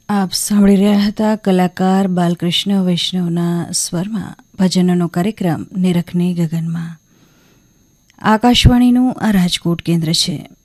આપ સાંભળી રહ્યા હતા કલાકાર બાલકૃષ્ણ વૈષ્ણવના સ્વરમાં ભજનોનો કાર્યક્રમ નિરખની ગગનમાં. આકાશવાણીનું આ રાજકોટ કેન્દ્ર છે.